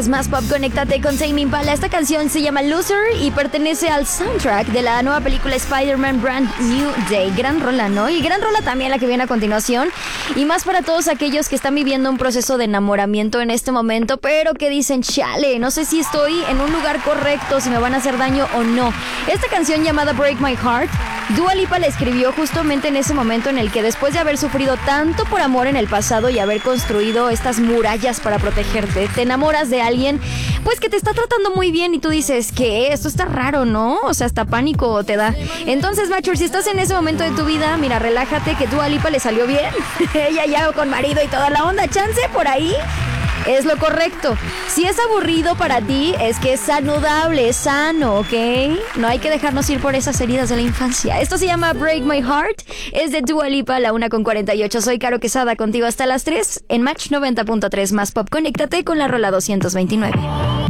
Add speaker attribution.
Speaker 1: Es más pop, conéctate con Tame Impala. Esta canción se llama Loser y pertenece al soundtrack de la nueva película Spider-Man Brand New Day. Gran rola, ¿no? Y gran rola también la que viene a continuación. Y más para todos aquellos que están viviendo un proceso de enamoramiento en este momento, pero que dicen, chale, no sé si estoy en un lugar correcto, si me van a hacer daño o no. Esta canción llamada Break My Heart, Dua Lipa la escribió justamente en ese momento en el que después de haber sufrido tanto por amor en el pasado y haber construido estas murallas para protegerte, te enamoras de alguien pues que te está tratando muy bien y tú dices que esto está raro, ¿no? O sea, hasta pánico te da. Entonces, macho, si estás en ese momento de tu vida, mira, relájate, que Dua Lipa le salió bien. Ella ya con marido y toda la onda, chance por ahí es lo correcto. Si es aburrido para ti, es que es saludable, es sano, ¿ok? No hay que dejarnos ir por esas heridas de la infancia. Esto se llama Break My Heart. Es de Dua Lipa, la 1:48. Soy Caro Quesada, contigo hasta las 3 en Match 90.3 más pop. Conéctate con la rola 229.